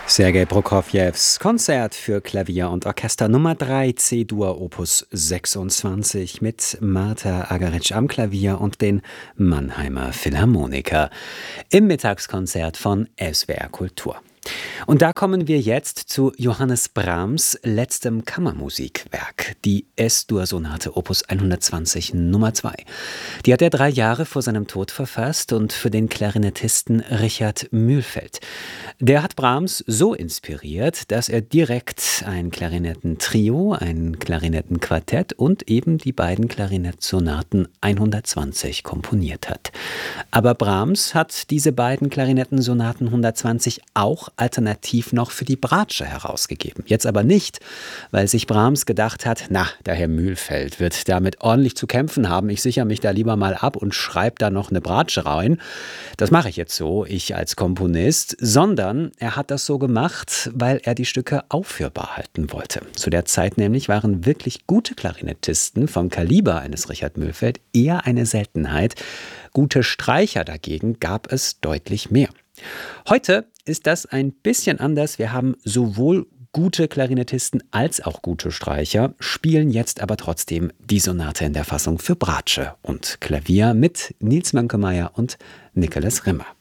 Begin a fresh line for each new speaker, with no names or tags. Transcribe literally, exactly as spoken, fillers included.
Sergei Prokofjews Konzert für Klavier und Orchester Nummer drei C-Dur Opus sechsundzwanzig mit Marta Argerich am Klavier und den Mannheimer Philharmoniker im Mittagskonzert von S W R Kultur. Und da kommen wir jetzt zu Johannes Brahms letztem Kammermusikwerk, die S-Dur-Sonate Opus hundertzwanzig Nummer zwei. Die hat er drei Jahre vor seinem Tod verfasst und für den Klarinettisten Richard Mühlfeld. Der hat Brahms so inspiriert, dass er direkt ein Klarinettentrio, ein Klarinettenquartett und eben die beiden Klarinettsonaten hundertzwanzig komponiert hat. Aber Brahms hat diese beiden Klarinettensonaten hundertzwanzig auch alternativ noch für die Bratsche herausgegeben. Jetzt aber nicht, weil sich Brahms gedacht hat, na, der Herr Mühlfeld wird damit ordentlich zu kämpfen haben. Ich sichere mich da lieber mal ab und schreibe da noch eine Bratsche rein. Das mache ich jetzt so, ich als Komponist. Sondern er hat das so gemacht, weil er die Stücke aufführbar halten wollte. Zu der Zeit nämlich waren wirklich gute Klarinettisten vom Kaliber eines Richard Mühlfeld eher eine Seltenheit. Gute Streicher dagegen gab es deutlich mehr. Heute ist das ein bisschen anders. Wir haben sowohl gute Klarinettisten als auch gute Streicher, spielen jetzt aber trotzdem die Sonate in der Fassung für Bratsche und Klavier mit Nils Mönkemeyer und Nicholas Rimmer.